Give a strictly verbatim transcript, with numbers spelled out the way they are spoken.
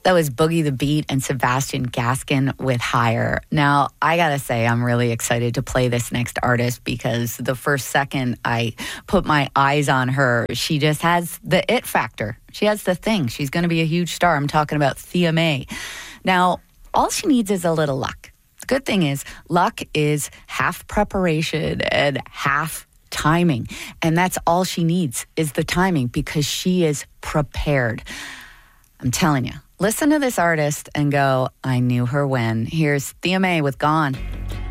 That was Boogie the Beat and Sebastian Gaskin with Higher. Now, I gotta say, I'm really excited to play this next artist because the first second I put my eyes on her, she just has the it factor. She has the thing. She's gonna be a huge star. I'm talking about Thea May. Now, all she needs is a little luck. The good thing is, luck is half preparation and half timing. And that's all she needs is the timing because she is prepared. I'm telling you. Listen to this artist and go, I knew her when. Here's Thea May with Gone.